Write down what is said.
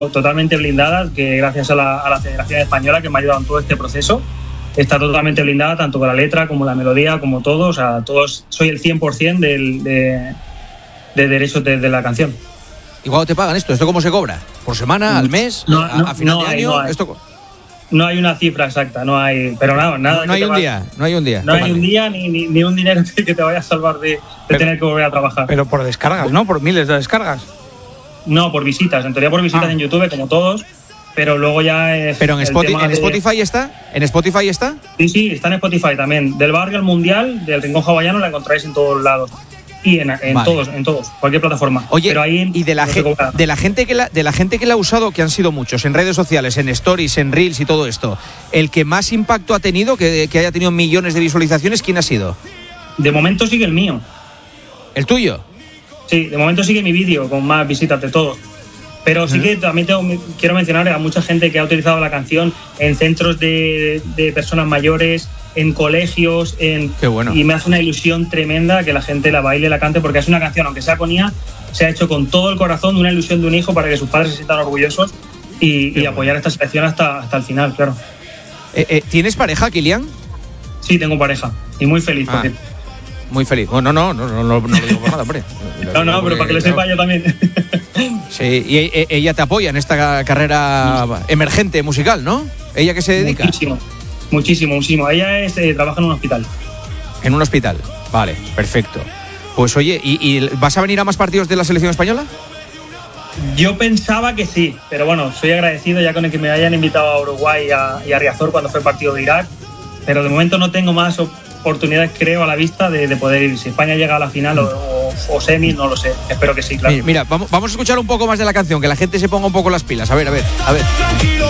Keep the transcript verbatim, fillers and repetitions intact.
totalmente blindada, que gracias a la, a la Federación Española, que me ha ayudado en todo este proceso, está totalmente blindada, tanto con la letra como la melodía, como todo. O sea, todos, soy el cien por ciento del, de, de derechos de, de la canción. ¿Y cuándo te pagan esto? ¿Esto cómo se cobra? ¿Por semana? ¿Al mes? No, ¿A, no, a final no de hay, año? no hay. ¿Esto? No hay una cifra exacta, no hay, pero nada, nada. No, no hay un va... día, no hay un día. No hay un día ni, ni, ni un dinero que te vaya a salvar de, de pero, tener que volver a trabajar. Pero por descargas, ¿no? Por miles de descargas. No, por visitas, en teoría por visitas ah. en YouTube, como todos, pero luego ya es... ¿Pero en, Spotify, ¿en de... Spotify está? ¿En Spotify está? Sí, sí, está en Spotify también. Del Barrio al Mundial, del Rincón Hawaiano, la encontráis en todos lados. Y en, en vale. todos, en todos, cualquier plataforma. Oye, pero ahí y de la, no ge- de la gente que la, de la gente que la ha usado, que han sido muchos, en redes sociales, en stories, en reels y todo esto, el que más impacto ha tenido, que, que haya tenido millones de visualizaciones, ¿quién ha sido? De momento sigue el mío. ¿El tuyo? Sí, de momento sigue mi vídeo con más visitas de todos. Pero sí que también tengo, quiero mencionar a mucha gente que ha utilizado la canción en centros de, de personas mayores, en colegios, en, Qué bueno. Y me hace una ilusión tremenda que la gente la baile, la cante, porque es una canción, aunque sea con I A, se ha hecho con todo el corazón, de una ilusión de un hijo para que sus padres se sientan orgullosos y, y apoyar esta selección hasta, hasta el final, claro. Eh, eh, ¿Tienes pareja, Kilian? Sí, tengo pareja y muy feliz. Ah. Porque... Muy feliz. Oh, no, no, no, no, no, no lo digo por nada, hombre. No, no, pero para que lo sepa yo también. Sí, y ella te apoya en esta carrera emergente musical, ¿no? ¿Ella qué se dedica? Muchísimo, muchísimo, muchísimo. Ella es, eh, trabaja en un hospital. En un hospital, vale, perfecto. Pues oye, ¿y, y vas a venir a más partidos de la selección española? Yo pensaba que sí, pero bueno, soy agradecido ya con el que me hayan invitado a Uruguay y a, y a Riazor cuando fue el partido de Irak, pero de momento no tengo más oportunidades, creo, a la vista de, de poder ir. Si España llega a la final o, o, o semi, no lo sé. Espero que sí, claro. Mira, vamos, vamos a escuchar un poco más de la canción, que la gente se ponga un poco las pilas. A ver, a ver, a ver.